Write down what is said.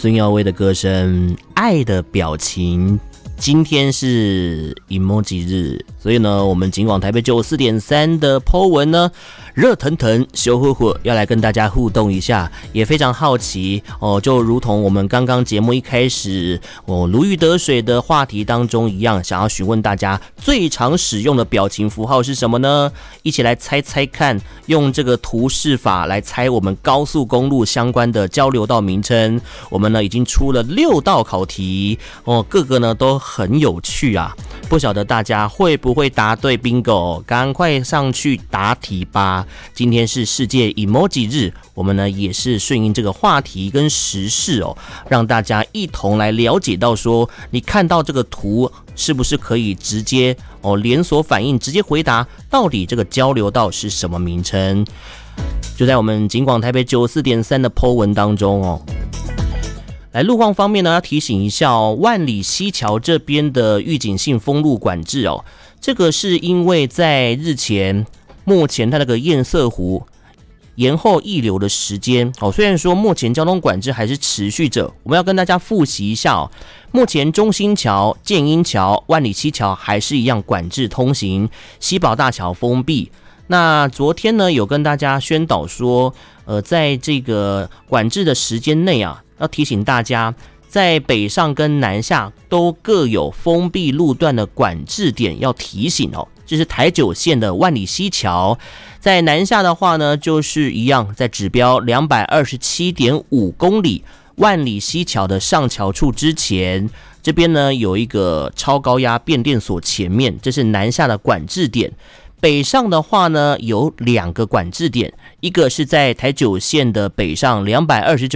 孙耀威的歌声，爱的表情。今天是 emoji 日，所以呢，我们警广台北94.3的 po 文呢，热腾腾、羞火火，要来跟大家互动一下，也非常好奇哦，就如同我们刚刚节目一开始如鱼得水的话题当中一样，想要询问大家最常使用的表情符号是什么呢？一起来猜猜看，用这个图示法来猜我们高速公路相关的交流道名称。我们呢已经出了6道考题哦，各个呢都很有趣啊，不晓得大家会不会答对 bingo， 赶快上去答题吧。今天是世界 emoji 日，我们呢也是顺应这个话题跟时事哦，让大家一同来了解到说，你看到这个图是不是可以直接连锁反应，直接回答到底这个交流道是什么名称？就在我们警广台北94.3的 po 文当中哦。来路况方面呢，要提醒一下万里溪桥这边的预警性封路管制哦，这个是因为在日前，目前它那个堰塞湖延后溢流的时间虽然说目前交通管制还是持续着，我们要跟大家复习一下目前中兴桥、建英桥、万里溪桥还是一样管制通行，西宝大桥封闭。那昨天呢，有跟大家宣导说，在这个管制的时间内啊，要提醒大家，在北上跟南下都各有封闭路段的管制点要提醒哦。这是台九线的万里溪桥，在南下的话呢，就是一样，在指标227.5公里万里溪桥的上桥处之前，这边呢有一个超高压变电所前面，这是南下的管制点。北上的话呢，有2个管制点，一个是在台九线的北上229